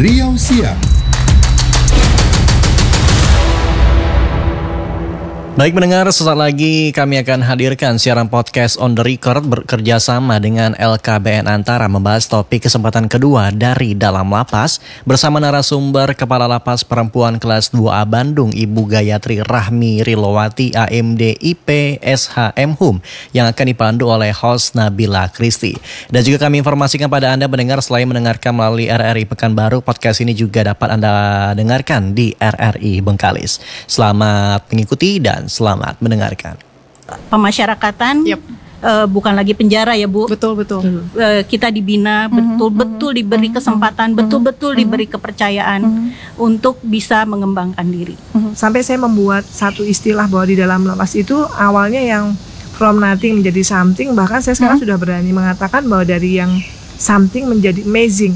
Riau Siang. Baik mendengar, sesaat lagi kami akan hadirkan siaran podcast On The Record bekerja sama dengan LKBN Antara membahas topik kesempatan kedua dari Dalam Lapas bersama narasumber Kepala Lapas Perempuan Kelas 2A Bandung Ibu Gayatri Rahmi Rilowati AMD IP SHM HUM yang akan dipandu oleh host Nabila Kristi. Dan juga kami informasikan pada Anda mendengar selain mendengarkan melalui RRI Pekanbaru, podcast ini juga dapat Anda dengarkan di RRI Bengkalis. Selamat mengikuti dan selamat mendengarkan. Pemasyarakatan bukan lagi penjara ya Bu. Betul. Kita dibina, betul-betul diberi kesempatan, betul-betul diberi kepercayaan untuk bisa mengembangkan diri. Sampai saya membuat satu istilah bahwa di dalam lapas itu awalnya yang from nothing menjadi something. Bahkan saya sekarang sudah berani mengatakan bahwa dari yang something menjadi amazing.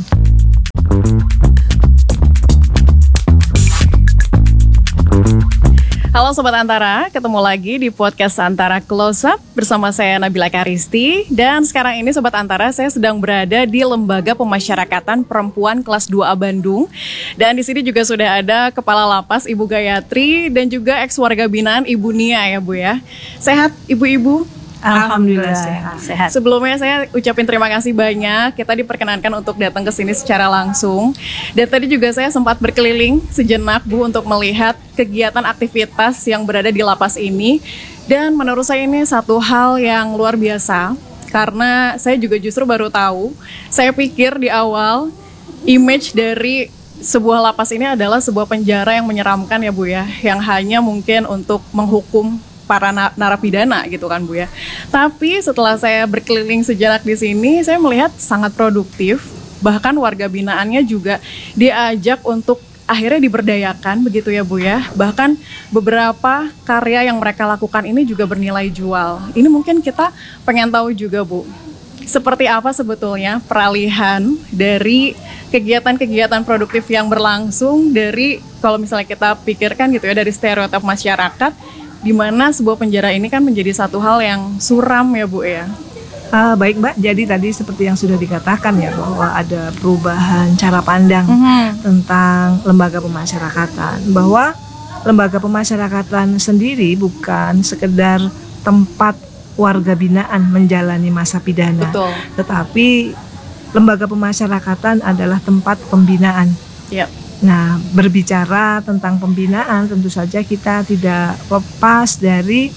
Halo Sobat Antara, ketemu lagi di podcast Antara Close Up bersama saya Nabila Kristi. Dan sekarang ini Sobat Antara, saya sedang berada di Lembaga Pemasyarakatan Perempuan Kelas 2A Bandung. Dan di sini juga sudah ada Kepala Lapas Ibu Gayatri dan juga ex warga binaan Ibu Nia ya Bu ya. Sehat Ibu-ibu? Alhamdulillah sehat. Sebelumnya saya ucapin terima kasih banyak. Kita diperkenankan untuk datang ke sini secara langsung. Dan tadi juga saya sempat berkeliling sejenak Bu untuk melihat kegiatan aktivitas yang berada di lapas ini. Dan menurut saya ini satu hal yang luar biasa. Karena saya juga justru baru tahu. Saya pikir di awal image dari sebuah lapas ini adalah sebuah penjara yang menyeramkan ya Bu ya. Yang hanya mungkin untuk menghukum para narapidana gitu kan Bu ya. Tapi setelah saya berkeliling sejenak di sini, saya melihat sangat produktif. Bahkan warga binaannya juga diajak untuk akhirnya diberdayakan begitu ya Bu ya. Bahkan beberapa karya yang mereka lakukan ini juga bernilai jual. Ini mungkin kita pengen tahu juga Bu, seperti apa sebetulnya peralihan dari kegiatan-kegiatan produktif yang berlangsung dari, kalau misalnya kita pikirkan gitu ya, dari stereotip masyarakat di mana sebuah penjara ini kan menjadi satu hal yang suram ya Bu ya. Baik Mbak, jadi tadi seperti yang sudah dikatakan ya bahwa ada perubahan cara pandang tentang lembaga pemasyarakatan. Bahwa lembaga pemasyarakatan sendiri bukan sekedar tempat warga binaan menjalani masa pidana. Betul. Tetapi lembaga pemasyarakatan adalah tempat pembinaan. Yep. Nah, berbicara tentang pembinaan tentu saja kita tidak lepas dari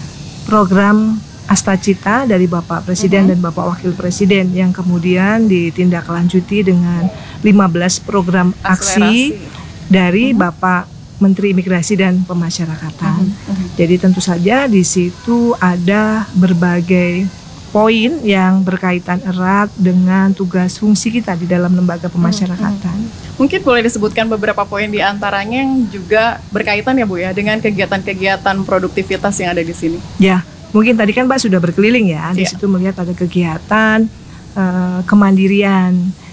program Astacita dari Bapak Presiden dan Bapak Wakil Presiden yang kemudian ditindaklanjuti dengan 15 program aksi dari Bapak Menteri Imigrasi dan Pemasyarakatan. Jadi tentu saja di situ ada berbagai poin yang berkaitan erat dengan tugas fungsi kita di dalam lembaga pemasyarakatan. Mungkin boleh disebutkan beberapa poin di antaranya yang juga berkaitan ya Bu ya dengan kegiatan-kegiatan produktivitas yang ada di sini. Ya, mungkin tadi kan Mbak sudah berkeliling ya, di situ melihat ada kegiatan kemandirian,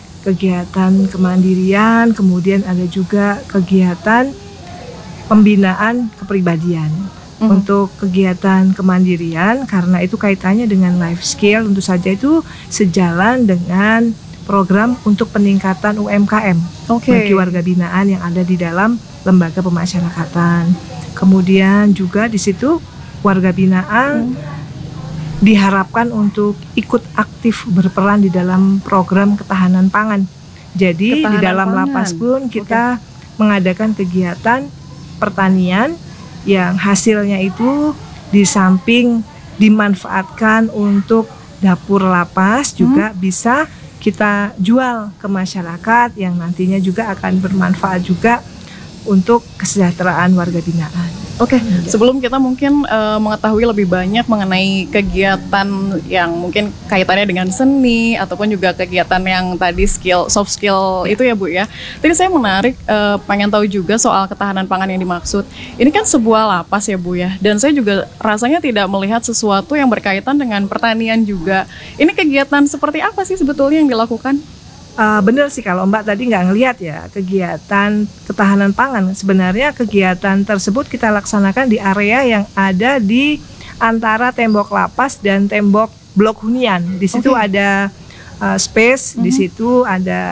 kemudian ada juga kegiatan pembinaan kepribadian. Untuk kegiatan kemandirian, karena itu kaitannya dengan life skill, tentu saja itu sejalan dengan program untuk peningkatan UMKM bagi warga binaan yang ada di dalam lembaga pemasyarakatan. Kemudian juga di situ warga binaan diharapkan untuk ikut aktif berperan di dalam program ketahanan pangan. Jadi di dalam lapas pun kita mengadakan kegiatan pertanian yang hasilnya itu di samping dimanfaatkan untuk dapur lapas juga bisa kita jual ke masyarakat yang nantinya juga akan bermanfaat juga untuk kesejahteraan warga binaan. Oke, sebelum kita mungkin mengetahui lebih banyak mengenai kegiatan yang mungkin kaitannya dengan seni ataupun juga kegiatan yang tadi soft skill itu ya Bu ya. Tadi saya pengen tahu juga soal ketahanan pangan yang dimaksud. Ini kan sebuah lapas ya Bu ya, dan saya juga rasanya tidak melihat sesuatu yang berkaitan dengan pertanian juga. Ini kegiatan seperti apa sih sebetulnya yang dilakukan? Benar sih kalau Mbak tadi nggak ngelihat ya kegiatan ketahanan pangan. Sebenarnya kegiatan tersebut kita laksanakan di area yang ada di antara tembok lapas dan tembok blok hunian. Di situ ada space, di situ ada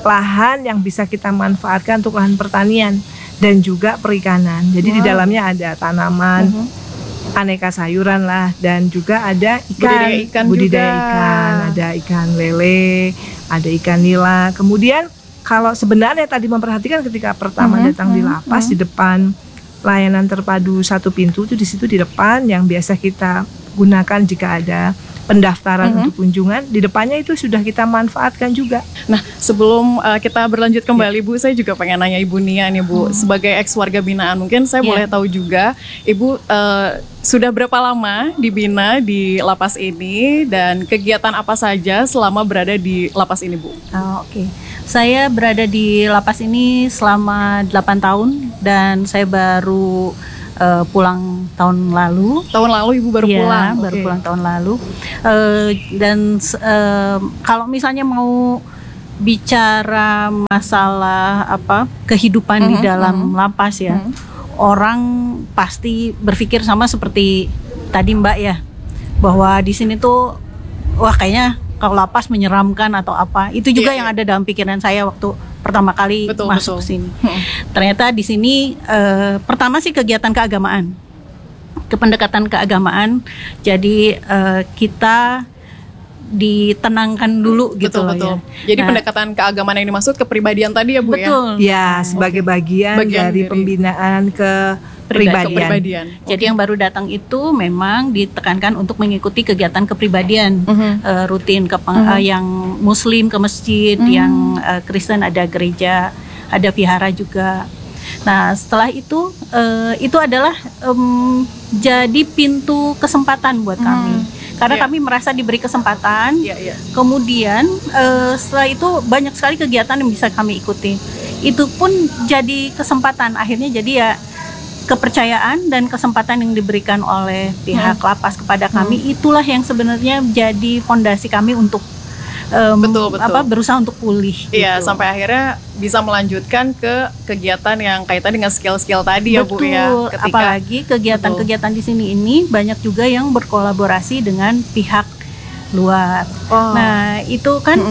lahan yang bisa kita manfaatkan untuk lahan pertanian dan juga perikanan. Jadi di dalamnya ada tanaman, aneka sayuran lah, dan juga ada budidaya ikan, ada ikan lele, ada ikan nila. Kemudian kalau sebenarnya tadi memperhatikan ketika pertama datang di lapas, di depan layanan terpadu satu pintu itu, di situ di depan yang biasa kita gunakan jika ada pendaftaran untuk kunjungan, di depannya itu sudah kita manfaatkan juga. Nah, sebelum kita berlanjut kembali Bu, saya juga pengen nanya Ibu Nia nih Bu, sebagai ex warga binaan, mungkin saya boleh tahu juga Ibu sudah berapa lama dibina di lapas ini dan kegiatan apa saja selama berada di lapas ini Bu? Oke. Saya berada di lapas ini selama 8 tahun dan saya baru pulang tahun lalu. Tahun lalu Ibu baru pulang? Baru pulang tahun lalu. Kalau misalnya mau bicara masalah kehidupan di dalam lapas ya, orang pasti berpikir sama seperti tadi Mbak ya, bahwa di sini tuh wah kayaknya kalau lapas menyeramkan atau apa. Itu juga yang ada dalam pikiran saya waktu pertama kali masuk ke sini. Ternyata di sini pertama sih kegiatan keagamaan, pendekatan keagamaan. Jadi kita ditenangkan dulu gitu loh ya. Jadi pendekatan keagamaan yang dimaksud kepribadian tadi ya Bu ya? Ya, sebagai bagian dari pembinaan kepribadian. Jadi yang baru datang itu memang ditekankan untuk mengikuti kegiatan kepribadian rutin yang Muslim ke masjid, yang Kristen ada gereja, ada vihara juga. Nah setelah itu adalah jadi pintu kesempatan buat kami. Karena kami merasa diberi kesempatan. Kemudian setelah itu banyak sekali kegiatan yang bisa kami ikuti. Itu pun jadi kesempatan. Akhirnya jadi ya kepercayaan dan kesempatan yang diberikan oleh pihak lapas kepada kami, itulah yang sebenarnya jadi fondasi kami untuk berusaha untuk pulih. Iya, gitu. sampai akhirnya bisa melanjutkan ke kegiatan yang kaitan dengan skill-skill tadi ya Bu ya. Apalagi kegiatan-kegiatan di sini ini banyak juga yang berkolaborasi dengan pihak luar. Nah itu kan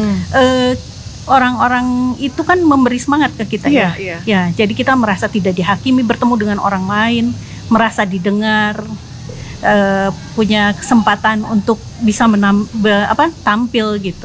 orang-orang itu kan memberi semangat ke kita ya. Jadi kita merasa tidak dihakimi, bertemu dengan orang lain, merasa didengar, punya kesempatan untuk bisa tampil gitu.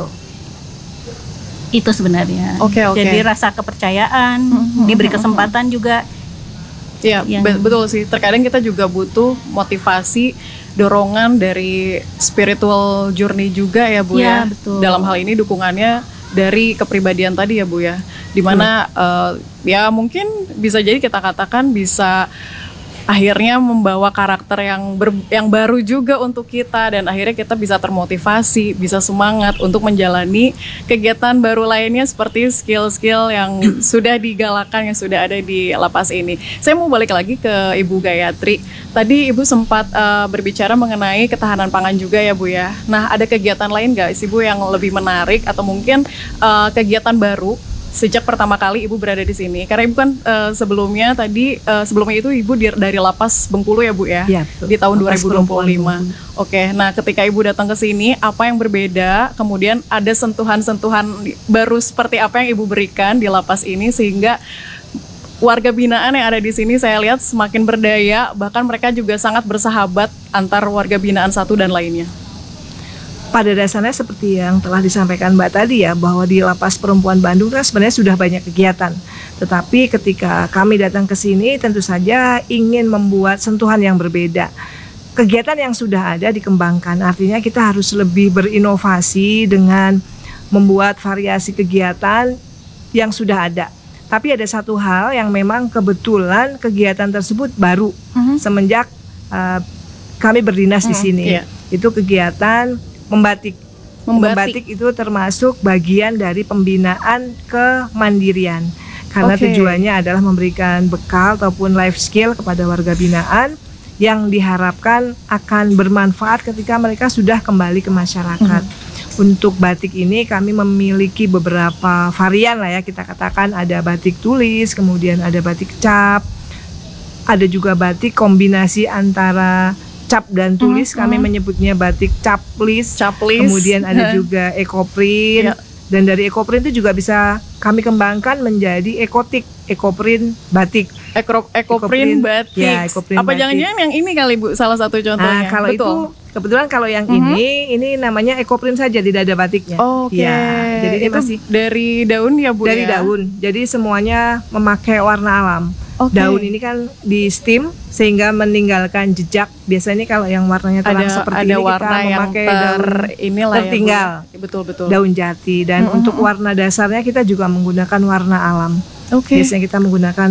Itu sebenarnya. Jadi rasa kepercayaan, diberi kesempatan juga. Iya, betul sih. Terkadang kita juga butuh motivasi, dorongan dari spiritual journey juga ya Bu ya. Betul. Dalam hal ini dukungannya dari kepribadian tadi ya Bu ya. Dimana ya mungkin bisa jadi kita katakan bisa akhirnya membawa karakter yang baru juga untuk kita, dan akhirnya kita bisa termotivasi, bisa semangat untuk menjalani kegiatan baru lainnya seperti skill-skill yang sudah digalakan, yang sudah ada di lapas ini. Saya mau balik lagi ke Ibu Gayatri. Tadi Ibu sempat berbicara mengenai ketahanan pangan juga ya Bu ya. Nah ada kegiatan lain nggak sih Bu yang lebih menarik atau mungkin kegiatan baru sejak pertama kali Ibu berada di sini? Karena Ibu kan sebelumnya itu Ibu dari lapas Bengkulu ya Bu ya? Di tahun 2025. Oke, nah ketika Ibu datang ke sini, apa yang berbeda? Kemudian ada sentuhan-sentuhan baru seperti apa yang Ibu berikan di lapas ini sehingga warga binaan yang ada di sini saya lihat semakin berdaya, bahkan mereka juga sangat bersahabat antar warga binaan satu dan lainnya. Pada dasarnya seperti yang telah disampaikan Mbak tadi ya, bahwa di Lapas Perempuan Bandung kan sebenarnya sudah banyak kegiatan. Tetapi ketika kami datang ke sini tentu saja ingin membuat sentuhan yang berbeda. Kegiatan yang sudah ada dikembangkan, artinya kita harus lebih berinovasi dengan membuat variasi kegiatan yang sudah ada. Tapi ada satu hal yang memang kebetulan kegiatan tersebut baru semenjak kami berdinas di sini. Itu kegiatan membatik. Membatik itu termasuk bagian dari pembinaan kemandirian. Karena tujuannya adalah memberikan bekal ataupun life skill kepada warga binaan yang diharapkan akan bermanfaat ketika mereka sudah kembali ke masyarakat. Untuk batik ini kami memiliki beberapa varian lah ya, kita katakan ada batik tulis, kemudian ada batik cap, ada juga batik kombinasi antara cap dan tulis, kami menyebutnya batik caplis. Kemudian ada juga ekoprint, Dan dari ekoprint itu juga bisa kami kembangkan menjadi ekotik, ekoprint batik. Ekoprint batik. Ya, ekoprint apa batik. jangan-jangan yang ini kali Bu salah satu contohnya? Nah, kalau Betul. itu kebetulan kalau yang ini namanya ekoprint saja, tidak ada batiknya. Oke. Ya, jadi ini itu masih dari daun ya Bu dari ya? daun. Jadi semuanya memakai warna alam. Oke. Daun ini kan di steam sehingga meninggalkan jejak. Biasanya kalau yang warnanya terang seperti ada ini warna kita yang memakai daun inilah tertinggal. Ya, Bu. Betul. Daun jati, dan untuk warna dasarnya kita juga menggunakan warna alam. Oke. Biasanya kita menggunakan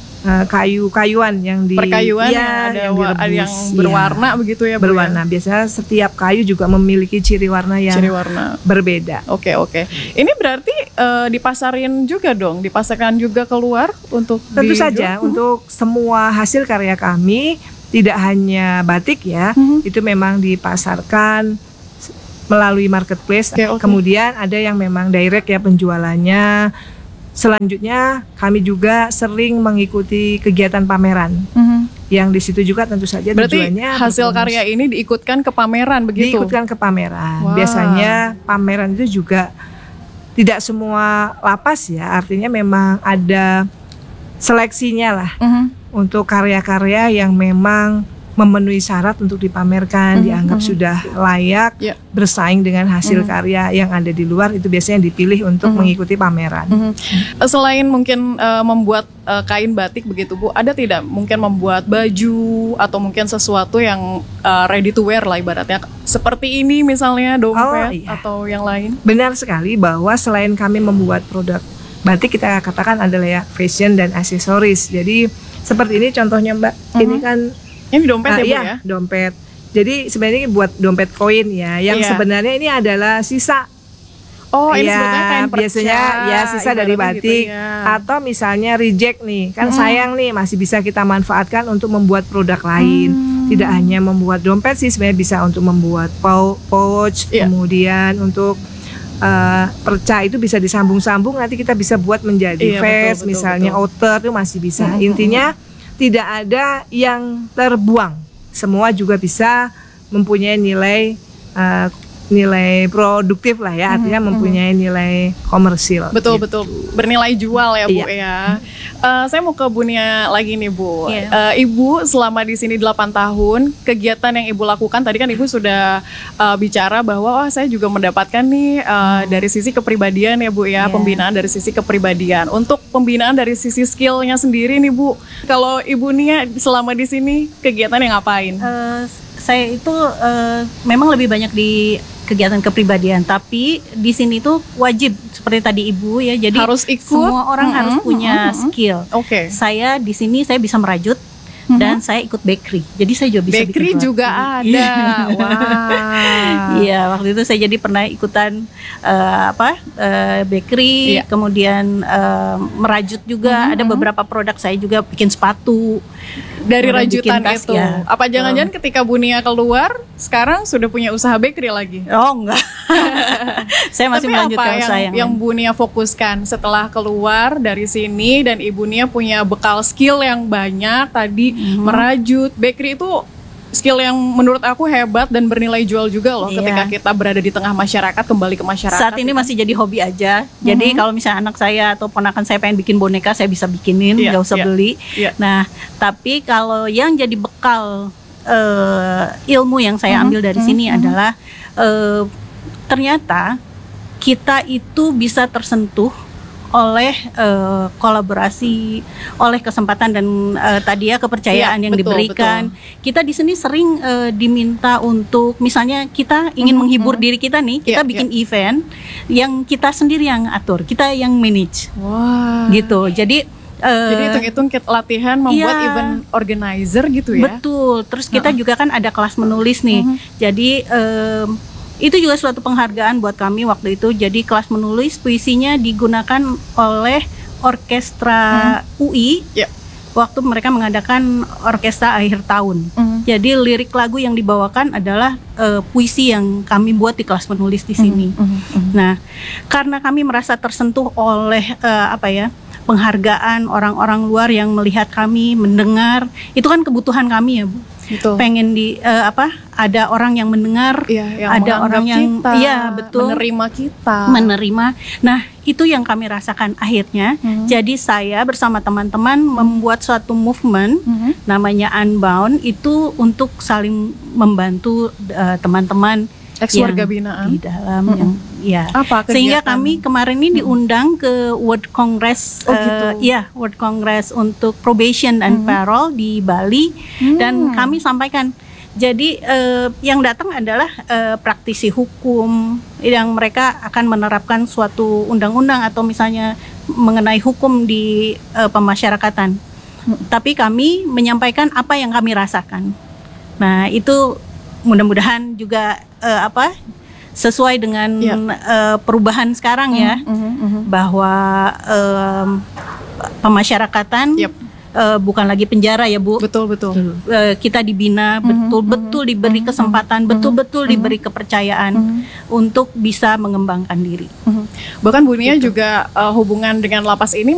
kayu-kayuan yang di Perkayuan ya, yang direbus. yang berwarna begitu ya Bu. Berwarna. Biasanya setiap kayu juga memiliki ciri warna yang Ciri warna. berbeda. Oke. Ini berarti dipasarin juga dong, dipasarkan juga keluar untuk Tentu dijual? saja untuk semua hasil karya kami, tidak hanya batik ya, itu memang dipasarkan melalui marketplace. Oke. Kemudian ada yang memang direct ya penjualannya. Selanjutnya kami juga sering mengikuti kegiatan pameran. Yang di situ juga tentu saja Berarti tujuannya hasil berpromosi. karya ini diikutkan ke pameran begitu? Diikutkan ke pameran. Wah. Biasanya pameran itu juga tidak semua lapas ya, artinya memang ada seleksinya lah untuk karya-karya yang memang memenuhi syarat untuk dipamerkan, dianggap sudah layak Ya. bersaing dengan hasil karya yang ada di luar, itu biasanya dipilih untuk mengikuti pameran. Selain mungkin membuat kain batik begitu Bu, ada tidak mungkin membuat baju atau mungkin sesuatu yang ready to wear lah ibaratnya, seperti ini misalnya dompet iya. atau yang lain? Benar sekali bahwa selain kami membuat produk batik, kita katakan adalah ya fashion dan aksesoris. Jadi seperti ini contohnya Mbak, ini kan Ini dompet ya Bu iya, ya? dompet. Jadi sebenarnya ini buat dompet koin ya, yang Iya. sebenarnya ini adalah sisa. Oh ini Ya, sebetulnya kain perca, biasanya ya sisa dari ibaratnya batik gitu ya. atau misalnya reject nih, kan sayang nih, masih bisa kita manfaatkan untuk membuat produk lain. Tidak hanya membuat dompet sih, sebenarnya bisa untuk membuat pouch, Iya. kemudian untuk perca itu bisa disambung-sambung, nanti kita bisa buat menjadi Iya, vest, betul, misalnya betul. outer itu masih bisa. Intinya tidak ada yang terbuang, semua juga bisa mempunyai nilai nilai produktif lah ya, artinya mempunyai nilai komersil. Betul, gitu. bernilai jual ya Bu Iya. ya. Saya mau ke Bu Nia lagi nih Bu. Iya. Ibu selama di sini 8 tahun, kegiatan yang Ibu lakukan tadi kan Ibu sudah bicara bahwa saya juga mendapatkan nih dari sisi kepribadian ya Bu ya, Iya. pembinaan dari sisi kepribadian. Untuk pembinaan dari sisi skillnya sendiri nih Bu, kalau Ibu Nia selama di sini kegiatannya ngapain? Saya itu memang lebih banyak di kegiatan kepribadian, tapi di sini tuh wajib seperti tadi Ibu ya. Jadi Harus ikut. semua orang harus punya skill. Oke. Saya di sini saya bisa merajut dan saya ikut bakery. Jadi saya juga bisa Bakery bikin roti. juga ada. Wah. Iya, waktu itu saya jadi pernah ikutan bakery, Iya. kemudian merajut juga. Ada beberapa produk saya juga bikin sepatu. Dari Kemudian rajutan bikin tas, itu. ya. Apa jangan-jangan ketika Bu Nia keluar, sekarang sudah punya usaha bakery lagi? Oh enggak, saya masih Tapi melanjutkan apa usaha yang Bu Nia fokuskan setelah keluar dari sini dan Ibu Nia punya bekal skill yang banyak tadi, merajut, bakery itu skill yang menurut aku hebat dan bernilai jual juga loh Iya. ketika kita berada di tengah masyarakat, kembali ke masyarakat. Saat ini masih jadi hobi aja. Jadi kalau misalnya anak saya atau ponakan saya pengen bikin boneka, saya bisa bikinin, Iya, nggak usah iya, beli. iya. Nah, tapi kalau yang jadi bekal ilmu yang saya ambil dari sini adalah ternyata kita itu bisa tersentuh oleh kolaborasi, oleh kesempatan dan tadi ya kepercayaan Iya, yang betul, diberikan. Kita di sini sering diminta untuk misalnya kita ingin menghibur diri kita nih, kita Iya, bikin event yang kita sendiri yang atur, kita yang manage Wah. gitu. Jadi Jadi hitung-hitung latihan membuat iya. event organizer gitu ya. betul. Terus kita juga kan ada kelas menulis nih. Jadi itu juga suatu penghargaan buat kami waktu itu. Jadi kelas menulis puisinya digunakan oleh orkestra UI. Ya. Waktu mereka mengadakan orkestra akhir tahun. Jadi lirik lagu yang dibawakan adalah puisi yang kami buat di kelas menulis di sini. Nah, karena kami merasa tersentuh oleh penghargaan orang-orang luar yang melihat kami, mendengar, itu kan kebutuhan kami ya Bu. Betul. pengen ada orang yang mendengar, Yang ada orang yang kita, betul menerima kita. menerima. Nah, itu yang kami rasakan akhirnya. Jadi saya bersama teman-teman membuat suatu movement namanya Unbound, itu untuk saling membantu teman-teman Ex-warga yang binaan. di dalam yang Apa sehingga kegiatan? kami kemarin ini diundang ke World Congress, World Congress untuk probation dan parole di Bali, dan kami sampaikan. Jadi yang datang adalah praktisi hukum yang mereka akan menerapkan suatu undang-undang atau misalnya mengenai hukum di pemasyarakatan. Tapi kami menyampaikan apa yang kami rasakan. Nah, itu mudah-mudahan juga sesuai dengan perubahan sekarang ya, bahwa pemasyarakatan bukan lagi penjara ya Bu. Betul. Kita dibina betul-betul diberi kesempatan, betul-betul diberi kepercayaan untuk bisa mengembangkan diri. Bahkan Bu Nia juga hubungan dengan lapas ini